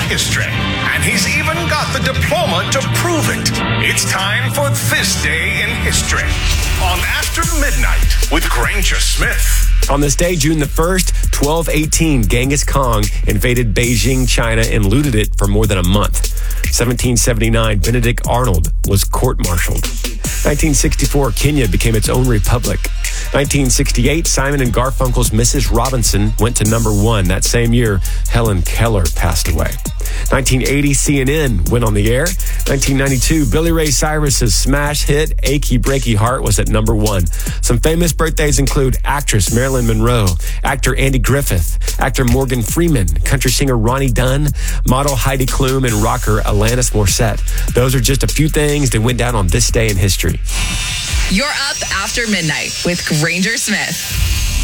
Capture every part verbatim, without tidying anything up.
history. And he's even got the diploma to prove it. It's time for This Day in History on After Midnight with Granger Smith. On this day, June the first, twelve eighteen, Genghis Khan invaded Beijing, China, and looted it for more than a month. seventeen seventy-nine, Benedict Arnold was court-martialed. nineteen sixty-four, Kenya became its own republic. nineteen sixty-eight, Simon and Garfunkel's Missus Robinson went to number one. That same year, Helen Keller passed away. nineteen eighty, C N N went on the air. nineteen ninety-two, Billy Ray Cyrus's smash hit, Achy Breaky Heart, was at number one. Some famous birthdays include actress Marilyn Monroe, actor Andy Griffith, actor Morgan Freeman, country singer Ronnie Dunn, model Heidi Klum, and rocker Alanis Morissette. Those are just a few things that went down on this day in history. You're up after midnight with Granger Smith.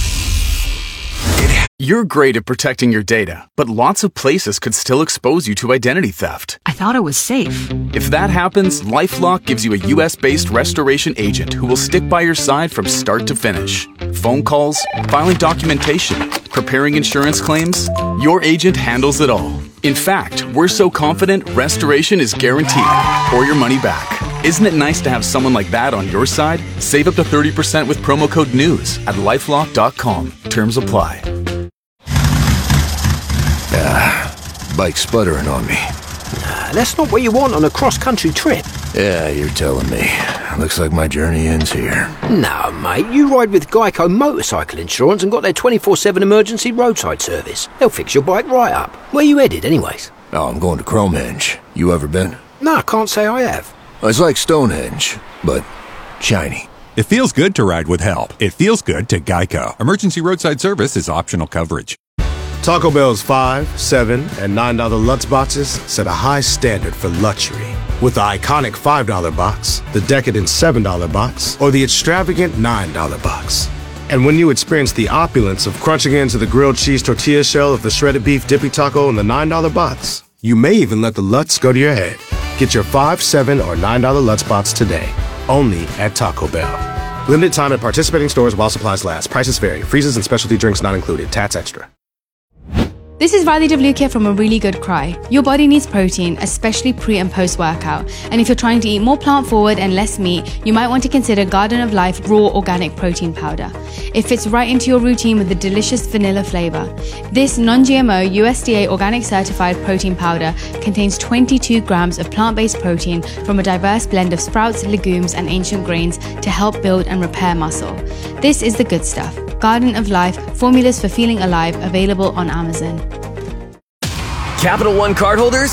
You're great at protecting your data, but lots of places could still expose you to identity theft. I thought it was safe. If that happens, LifeLock gives you a U S-based restoration agent who will stick by your side from start to finish. Phone calls, filing documentation, preparing insurance claims, your agent handles it all. In fact, we're so confident restoration is guaranteed or your money back. Isn't it nice to have someone like that on your side? Save up to thirty percent with promo code NEWS at lifelock dot com. Terms apply. Ah, bike sputtering on me. Nah, that's not what you want on a cross-country trip. Yeah, you're telling me. Looks like my journey ends here. No, mate, you ride with Geico Motorcycle Insurance and got their twenty-four seven emergency roadside service. They'll fix your bike right up. Where you headed, anyways? Oh, I'm going to Cromehenge. You ever been? No, I can't say I have. It's like Stonehenge, but shiny. It feels good to ride with help. It feels good to Geico. Emergency roadside service is optional coverage. Taco Bell's five, seven, and nine dollar Lutz boxes set a high standard for luxury. With the iconic five dollar box, the decadent seven dollar box, or the extravagant nine dollar box. And when you experience the opulence of crunching into the grilled cheese tortilla shell of the shredded beef dippy taco in the nine dollar box, you may even let the Lutz go to your head. Get your five, seven, or nine dollar Lutz box today, only at Taco Bell. Limited time at participating stores while supplies last. Prices vary. Freezes and specialty drinks not included. Tats extra. This is Radhi Devlukia from A Really Good Cry. Your body needs protein, especially pre and post workout. And if you're trying to eat more plant forward and less meat, you might want to consider Garden of Life Raw Organic Protein Powder. It fits right into your routine with a delicious vanilla flavor. This non-G M O U S D A organic certified protein powder contains twenty-two grams of plant-based protein from a diverse blend of sprouts, legumes, and ancient grains to help build and repair muscle. This is the good stuff. Garden of Life, formulas for feeling alive, available on Amazon. Capital One cardholders,